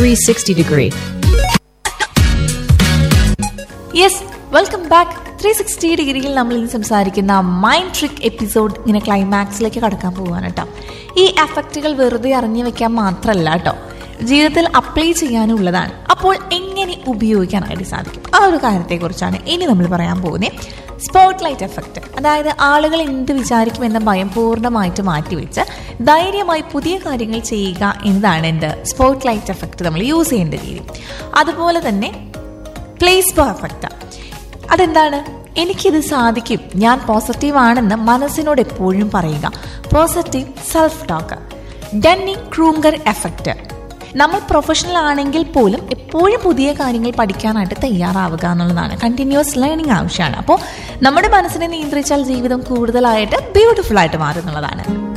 360 degree. Yes, welcome back. 360 ഡിഗ്രിയിൽ നമ്മൾ ഇന്ന് സംസാരിക്കുന്ന മൈൻഡ് ട്രിക്ക് എപ്പിസോഡ് ഇങ്ങനെ ക്ലൈമാക്സിലേക്ക് കടക്കാൻ പോവാണ് കേട്ടോ. ഈ എഫക്റ്റുകൾ വെറുതെ അറിഞ്ഞു വെക്കാൻ മാത്രമല്ല കേട്ടോ, ജീവിതത്തിൽ അപ്ലൈ ചെയ്യാനുള്ളതാണ്. അപ്പോൾ എങ്ങനെ ഉപയോഗിക്കാനായിട്ട് സാധിക്കും, ആ ഒരു കാര്യത്തെക്കുറിച്ചാണ് ഇനി നമ്മൾ പറയാൻ പോകുന്നത്. സ്പോട്ട് ലൈറ്റ് എഫക്റ്റ്, അതായത് ആളുകൾ എന്ത് വിചാരിക്കുമെന്ന ഭയം പൂർണ്ണമായിട്ട് മാറ്റിവെച്ച് ധൈര്യമായി പുതിയ കാര്യങ്ങൾ ചെയ്യുക എന്നതാണ് എൻ്റെ സ്പോട്ട് ലൈറ്റ് എഫക്റ്റ് നമ്മൾ യൂസ് ചെയ്യേണ്ട രീതി. അതുപോലെ തന്നെ പ്ലേസ്ബോ എഫക്റ്റ്, അതെന്താണ്? എനിക്കിത് സാധിക്കും, ഞാൻ പോസിറ്റീവ് ആണെന്ന് മനസ്സിനോട് എപ്പോഴും പറയുക, positive self talk. ഡന്നിങ് Kruger effect, നമ്മൾ പ്രൊഫഷണൽ ആണെങ്കിൽ പോലും എപ്പോഴും പുതിയ കാര്യങ്ങൾ പഠിക്കാനായിട്ട് തയ്യാറാവുക എന്നുള്ളതാണ്. കണ്ടിന്യൂസ് ലേണിംഗ് ആവശ്യമാണ്. അപ്പോൾ നമ്മുടെ മനസ്സിനെ നിയന്ത്രിച്ചാൽ ജീവിതം കൂടുതലായിട്ട് ബ്യൂട്ടിഫുൾ ആയിട്ട് മാറുന്നുള്ളതാണ്.